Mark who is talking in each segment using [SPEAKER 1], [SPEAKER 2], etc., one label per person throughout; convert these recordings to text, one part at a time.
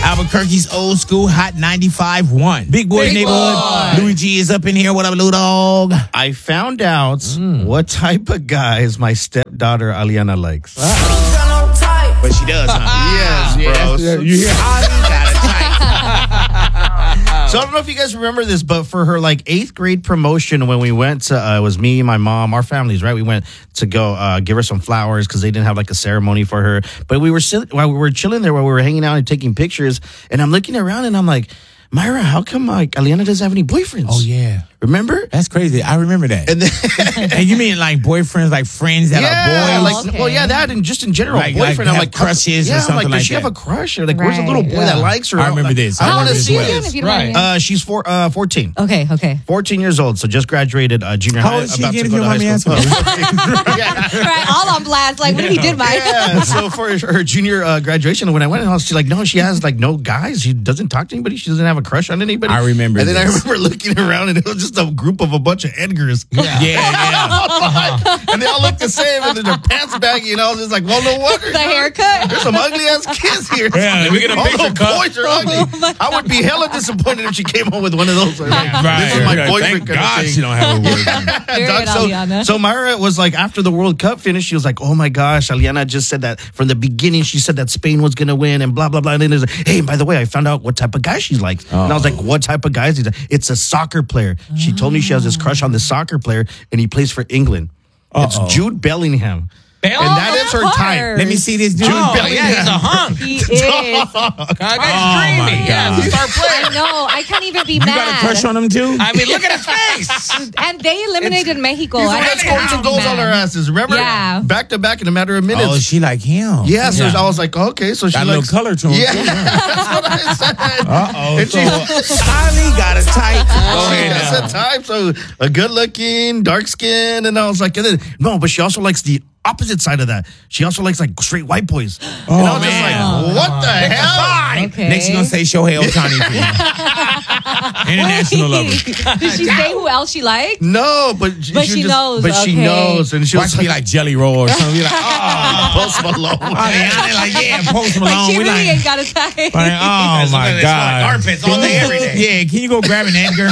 [SPEAKER 1] Albuquerque's old school hot 95.1. Big Boys Neighborhood. Louis G is up in here. What up, little dog?
[SPEAKER 2] I found out what type of guys my stepdaughter Aliana likes.
[SPEAKER 1] But she does, huh?
[SPEAKER 2] Yes, bro.
[SPEAKER 1] You hear Holly got a type.
[SPEAKER 2] So I don't know if you guys remember this, but for her like 8th grade promotion, when we went to, it was me, my mom, our families, right? We went to go give her some flowers because they didn't have like a ceremony for her. But we were while we were chilling there, while we were hanging out and taking pictures, and I'm looking around and I'm like, Myra, how come like Aliana doesn't have any boyfriends?
[SPEAKER 1] Oh, yeah.
[SPEAKER 2] Remember?
[SPEAKER 1] That's crazy. I remember that.
[SPEAKER 2] And then,
[SPEAKER 1] And you mean like boyfriends, like friends that are boys?
[SPEAKER 2] like, well, yeah, that and just in general,
[SPEAKER 1] Like
[SPEAKER 2] boyfriend. I'm
[SPEAKER 1] have
[SPEAKER 2] like
[SPEAKER 1] crushes or
[SPEAKER 2] yeah, I'm
[SPEAKER 1] something
[SPEAKER 2] like,
[SPEAKER 1] like
[SPEAKER 2] does she
[SPEAKER 1] that.
[SPEAKER 2] have a crush? Or like, where's a little boy that likes her?
[SPEAKER 1] I remember
[SPEAKER 2] like,
[SPEAKER 1] this.
[SPEAKER 2] I
[SPEAKER 1] How
[SPEAKER 2] want to
[SPEAKER 1] old is
[SPEAKER 2] see
[SPEAKER 1] she?
[SPEAKER 2] this.
[SPEAKER 3] If you don't mind me asking?
[SPEAKER 2] She's 14.
[SPEAKER 3] Okay.
[SPEAKER 2] 14 years old, so just graduated junior
[SPEAKER 1] How
[SPEAKER 2] high.
[SPEAKER 1] old is she
[SPEAKER 2] about
[SPEAKER 1] again,
[SPEAKER 2] to
[SPEAKER 1] if
[SPEAKER 2] go
[SPEAKER 1] you
[SPEAKER 2] to
[SPEAKER 1] don't
[SPEAKER 2] high
[SPEAKER 1] mind me
[SPEAKER 2] school.
[SPEAKER 1] asking?
[SPEAKER 3] Right, all on blast. Like, what if he did mine?
[SPEAKER 2] Yeah, so for her junior graduation, when I went in the house, she's like, no, she has like no guys. She doesn't talk to anybody. She doesn't have a crush on anybody.
[SPEAKER 1] I remember
[SPEAKER 2] And then I
[SPEAKER 1] this.
[SPEAKER 2] remember looking around, and it was just a group of a bunch of Edgars.
[SPEAKER 1] Yeah.
[SPEAKER 2] And they all look the same, and their pants baggy, and I was just like, well, no wonder.
[SPEAKER 3] The haircut.
[SPEAKER 2] There's some ugly ass kids here.
[SPEAKER 1] Yeah, we get a
[SPEAKER 2] all
[SPEAKER 1] picture
[SPEAKER 2] the
[SPEAKER 1] cut.
[SPEAKER 2] boys are ugly. I would be hella disappointed if she came home with one of those. Like, this is my boyfriend.
[SPEAKER 1] Thank God she don't have a boyfriend.
[SPEAKER 3] Period, Aliana.
[SPEAKER 2] So Myra was like, after the World Cup finished, she was like, oh my gosh, Aliana just said that from the beginning. She said that Spain was going to win and blah, blah, blah. And then there's like, hey, by the way, I found out what type of guy she likes. And I was like, what type of guy is he? It's a soccer player. She told me she has this crush on this soccer player, and he plays for England. It's Jude Bellingham. And that is her type.
[SPEAKER 1] Let me see this dude.
[SPEAKER 2] Bellingham.
[SPEAKER 4] Yeah, he's a hunk.
[SPEAKER 3] He is.
[SPEAKER 4] Guy's
[SPEAKER 1] my
[SPEAKER 4] dreamy. Yeah,
[SPEAKER 1] God.
[SPEAKER 4] star player.
[SPEAKER 3] I know. I can't even be
[SPEAKER 1] You
[SPEAKER 3] mad.
[SPEAKER 1] got a crush on him too?
[SPEAKER 4] I mean, look at his face.
[SPEAKER 3] And they eliminated Mexico.
[SPEAKER 2] He's the
[SPEAKER 3] I
[SPEAKER 2] one that scored
[SPEAKER 3] can't
[SPEAKER 2] 2
[SPEAKER 3] be
[SPEAKER 2] goals
[SPEAKER 3] mad.
[SPEAKER 2] on their asses. Remember?
[SPEAKER 3] Yeah.
[SPEAKER 2] Back to back in a matter of minutes.
[SPEAKER 1] Oh, she like him.
[SPEAKER 2] Yeah, so I was like, okay, so she
[SPEAKER 1] Got a little
[SPEAKER 2] likes
[SPEAKER 1] color to him.
[SPEAKER 2] Yeah,
[SPEAKER 1] too.
[SPEAKER 2] that's what I said.
[SPEAKER 1] Uh-oh.
[SPEAKER 2] And
[SPEAKER 1] So, Holly got a type. Go ahead
[SPEAKER 2] That's
[SPEAKER 1] now.
[SPEAKER 2] a type. So a good looking, dark skin, and I was like, and then, no, but she also likes the opposite side of that. She also likes like straight white boys. And I was just like, what the hell?
[SPEAKER 3] Okay.
[SPEAKER 1] Next, you gonna say Shohei Ohtani for you. International lover.
[SPEAKER 3] Did she say who else she liked?
[SPEAKER 2] No, but
[SPEAKER 3] she knows,
[SPEAKER 2] But she
[SPEAKER 3] okay.
[SPEAKER 2] knows, and she
[SPEAKER 1] Watch
[SPEAKER 2] was
[SPEAKER 1] me like Jelly Roll or something. Be like, oh,
[SPEAKER 2] Post Malone.
[SPEAKER 1] I like, yeah, Post Malone.
[SPEAKER 3] Like, she
[SPEAKER 1] We
[SPEAKER 3] really
[SPEAKER 1] like,
[SPEAKER 3] ain't got a type.
[SPEAKER 1] like, oh my God.
[SPEAKER 4] Armpits all day, every day.
[SPEAKER 1] Yeah, can you go grab an Edgar?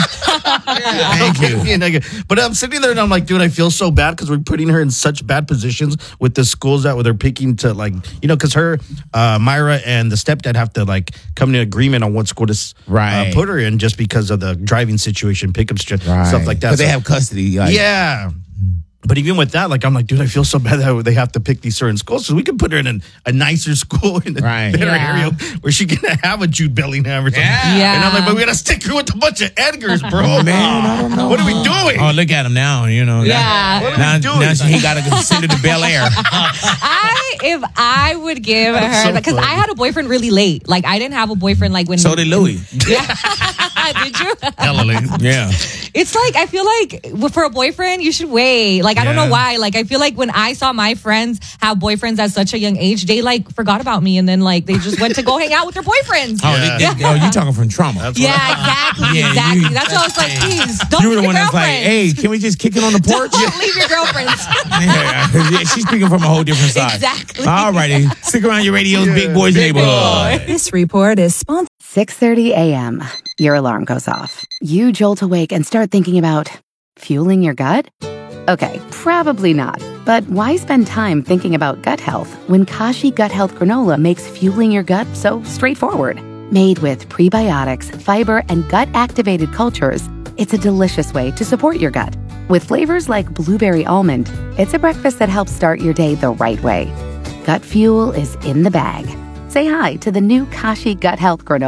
[SPEAKER 1] Thank you.
[SPEAKER 2] But I'm sitting there and I'm like, dude, I feel so bad because we're putting her in such bad positions with the schools that where they're picking to like, because her, Myra and the stepdad have to like come to an agreement on what school to
[SPEAKER 1] Right.
[SPEAKER 2] put her in just because of the driving situation, pickup stuff like that.
[SPEAKER 1] But they
[SPEAKER 2] So-
[SPEAKER 1] have custody. Like,
[SPEAKER 2] yeah. But even with that, like, I'm like, dude, I feel so bad that they have to pick these certain schools. So we could put her in a nicer school in a
[SPEAKER 1] Right.
[SPEAKER 2] better
[SPEAKER 3] Yeah.
[SPEAKER 2] area where she can have a Jude Bellingham or something.
[SPEAKER 4] Yeah.
[SPEAKER 2] And I'm like, but we got to stick her with a bunch of Edgars, bro.
[SPEAKER 1] Man, I don't know.
[SPEAKER 2] What are we doing?
[SPEAKER 1] Oh, look at him now,
[SPEAKER 3] Yeah.
[SPEAKER 2] What are
[SPEAKER 1] Now,
[SPEAKER 2] we doing?
[SPEAKER 1] now he got to send her to Bel Air.
[SPEAKER 3] If I would give her,
[SPEAKER 2] so
[SPEAKER 3] because I
[SPEAKER 2] funny.
[SPEAKER 3] had a boyfriend really late. Like, I didn't have a boyfriend like when.
[SPEAKER 1] So did Louis.
[SPEAKER 3] Yeah. Did you?
[SPEAKER 1] Yeah.
[SPEAKER 3] It's like, I feel like for a boyfriend, you should wait. Like, I don't know
[SPEAKER 1] Yeah.
[SPEAKER 3] why. Like, I feel like when I saw my friends have boyfriends at such a young age, they like forgot about me and then like they just went to go hang out with their boyfriends.
[SPEAKER 1] Oh,
[SPEAKER 2] Yeah.
[SPEAKER 1] you talking from trauma.
[SPEAKER 3] Yeah, exactly.
[SPEAKER 1] Yeah,
[SPEAKER 3] exactly.
[SPEAKER 1] you-
[SPEAKER 3] That's why I was like, please, don't
[SPEAKER 1] You were
[SPEAKER 3] leave
[SPEAKER 1] the
[SPEAKER 3] your
[SPEAKER 1] one that's like,
[SPEAKER 3] girlfriends.
[SPEAKER 1] hey, can we just kick it on the porch?
[SPEAKER 3] Don't leave your girlfriends.
[SPEAKER 1] Yeah, she's speaking from a whole different side.
[SPEAKER 3] Exactly.
[SPEAKER 1] All righty. Stick around your radio's Big Boys Neighborhood.
[SPEAKER 5] This report is sponsored. 6:30 a.m. Your alarm goes off. You jolt awake and start thinking about fueling your gut? Okay, probably not. But why spend time thinking about gut health when Kashi Gut Health Granola makes fueling your gut so straightforward? Made with prebiotics, fiber, and gut-activated cultures, it's a delicious way to support your gut. With flavors like blueberry almond, it's a breakfast that helps start your day the right way. Gut fuel is in the bag. Say hi to the new Kashi Gut Health Granola.